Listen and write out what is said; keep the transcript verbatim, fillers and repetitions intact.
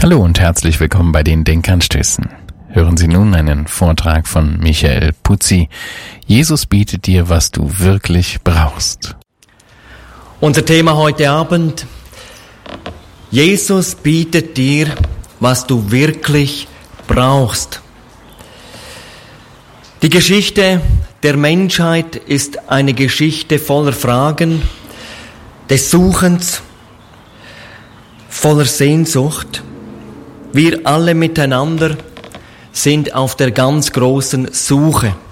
Hallo und herzlich willkommen bei den Denkanstößen. Hören Sie nun einen Vortrag von Michael Puzzi. Jesus bietet dir, was du wirklich brauchst. Unser Thema heute Abend: Jesus bietet dir, was du wirklich brauchst. Die Geschichte der Menschheit ist eine Geschichte voller Fragen, des Suchens, voller Sehnsucht. Wir alle miteinander sind auf der ganz großen Suche.